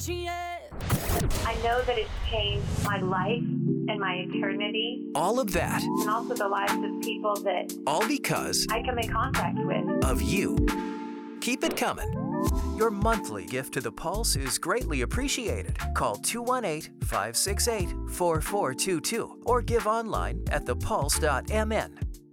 I know that it's changed my life and my eternity, All of that, and also the lives of people that all because I come in contact with. of you. Keep it coming. Your monthly gift to the Pulse is greatly appreciated. Call 218-568-4422 or give online at thepulse.mn.